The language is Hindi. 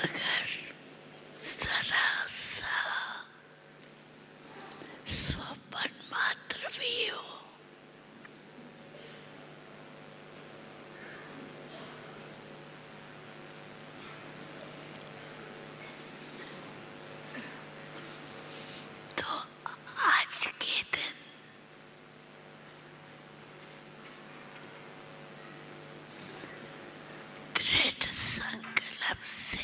अगर जरा सा स्वप्न मात्र भी हो, तो आज के दिन दृढ़ संकल्प से